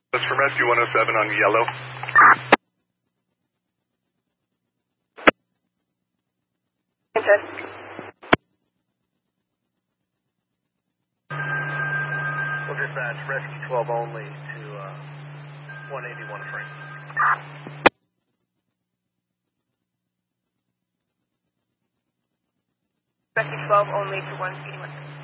That's from Rescue 107 on yellow. We'll dispatch Rescue 12 only to 181 Frank. Rescue 12 only to 181.